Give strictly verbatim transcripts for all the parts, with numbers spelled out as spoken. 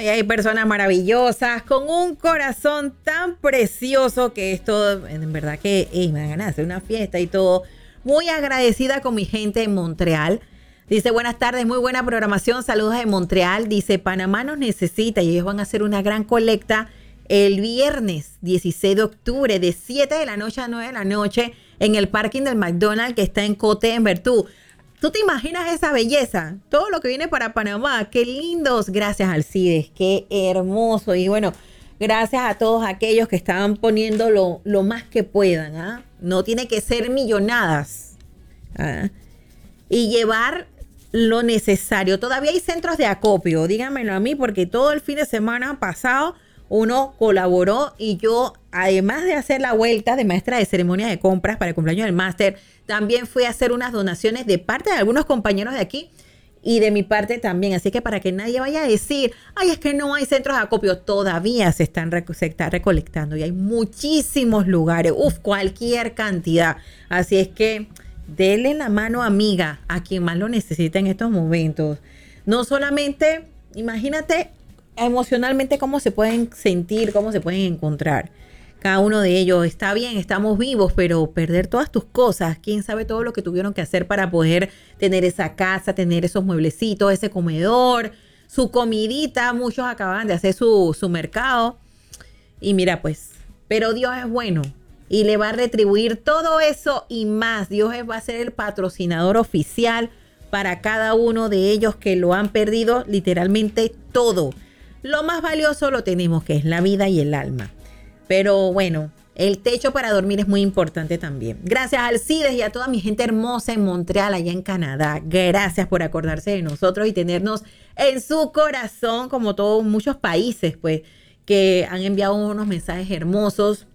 y hay personas maravillosas con un corazón tan precioso que esto, en verdad que hey, me dan ganas de hacer una fiesta y todo. Muy agradecida con mi gente en Montreal. Dice, buenas tardes, muy buena programación, saludos de Montreal. Dice, Panamá nos necesita y ellos van a hacer una gran colecta el viernes dieciséis de octubre de siete de la noche a nueve de la noche en el parking del McDonald's que está en Cote, en Bertú. ¿Tú te imaginas esa belleza? Todo lo que viene para Panamá. ¡Qué lindos! Gracias, Alcides. ¡Qué hermoso! Y bueno, gracias a todos aquellos que estaban poniendo lo, lo más que puedan. ¿Ah? No tiene que ser millonadas. ¿Ah? Y llevar lo necesario. Todavía hay centros de acopio. Díganmelo a mí porque todo el fin de semana pasado uno colaboró y yo, además de hacer la vuelta de maestra de ceremonia de compras para el cumpleaños del máster, también fui a hacer unas donaciones de parte de algunos compañeros de aquí y de mi parte también. Así que para que nadie vaya a decir, ay, es que no hay centros de acopio, todavía se están se está recolectando y hay muchísimos lugares, uf, cualquier cantidad. Así es que denle la mano amiga a quien más lo necesita en estos momentos. No solamente, imagínate emocionalmente cómo se pueden sentir, cómo se pueden encontrar. Cada uno de ellos está bien, estamos vivos, pero perder todas tus cosas, quién sabe todo lo que tuvieron que hacer para poder tener esa casa, tener esos mueblecitos, ese comedor, su comidita. Muchos acaban de hacer su, su mercado. Y mira pues, pero Dios es bueno y le va a retribuir todo eso y más. Dios va a ser el patrocinador oficial para cada uno de ellos que lo han perdido literalmente todo. Lo más valioso lo tenemos, que es la vida y el alma. Pero bueno, el techo para dormir es muy importante también. Gracias a Alcides y a toda mi gente hermosa en Montreal, allá en Canadá. Gracias por acordarse de nosotros y tenernos en su corazón, como todos muchos países, pues, que han enviado unos mensajes hermosos.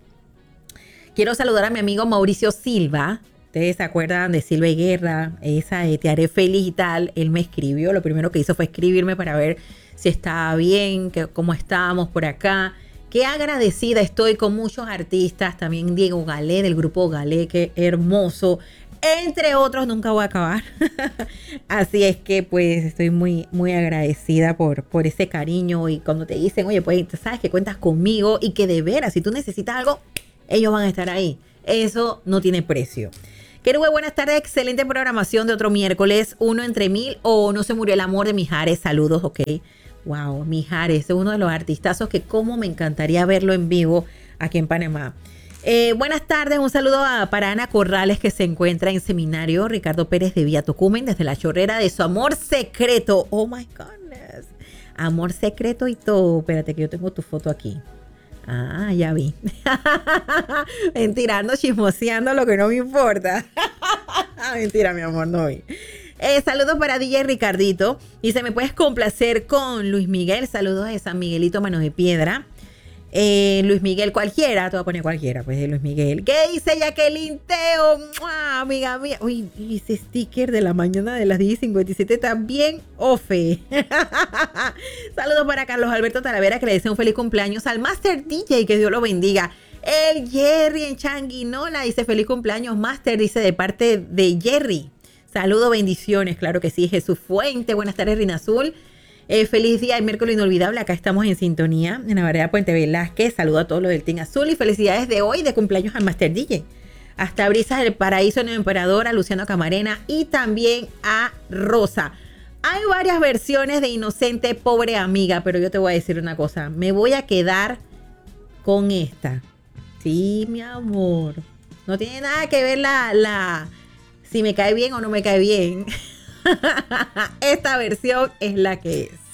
Quiero saludar a mi amigo Mauricio Silva. Ustedes se acuerdan de Silva y Guerra, esa de Te haré feliz y tal. Él me escribió, lo primero que hizo fue escribirme para ver si estaba bien, que, cómo estábamos por acá. Qué agradecida estoy con muchos artistas, también Diego Galé del grupo Galé, qué hermoso, entre otros, nunca voy a acabar. Así es que pues estoy muy, muy agradecida por, por ese cariño y cuando te dicen, oye, pues sabes que cuentas conmigo y que de veras, si tú necesitas algo, ellos van a estar ahí. Eso no tiene precio. Querube, buenas tardes, excelente programación de otro miércoles, uno entre mil o no se murió el amor de Mijares, saludos, ok. Wow, Mijares es uno de los artistazos que como me encantaría verlo en vivo aquí en Panamá. Eh, buenas tardes, un saludo a, para Ana Corrales que se encuentra en seminario, Ricardo Pérez de Vía Tocumen desde la chorrera de su amor secreto. Oh my goodness, amor secreto y todo. Espérate que yo tengo tu foto aquí. Ah, ya vi. Mentira, ando chismoseando lo que no me importa. Mentira, mi amor, no vi. Eh, saludos para D J Ricardito. Y se me puedes complacer con Luis Miguel. Saludos de San Miguelito, Mano de Piedra. Eh, Luis Miguel cualquiera. Te voy a poner cualquiera, pues, de Luis Miguel. ¿Qué dice Jacqueline Teo? ¡Mua! Amiga mía. Uy, ese sticker de la mañana de las diez y cincuenta y siete también. Ofe. Saludos para Carlos Alberto Talavera, que le desea un feliz cumpleaños al Master D J. Que Dios lo bendiga. El Jerry en Changuinola dice feliz cumpleaños, Master. Dice de parte de Jerry. Saludos, bendiciones, claro que sí. Jesús Fuente, buenas tardes, Rina Azul. Eh, feliz día, el miércoles inolvidable. Acá estamos en sintonía en la variedad Puente Velázquez. Saludo a todos los del Team Azul y felicidades de hoy de cumpleaños al Master D J. Hasta Brisas del Paraíso, Nueva Emperadora, Luciano Camarena y también a Rosa. Hay varias versiones de Inocente, Pobre Amiga, pero yo te voy a decir una cosa. Me voy a quedar con esta. Sí, mi amor. No tiene nada que ver la... la si me cae bien o no me cae bien. Esta versión es la que es.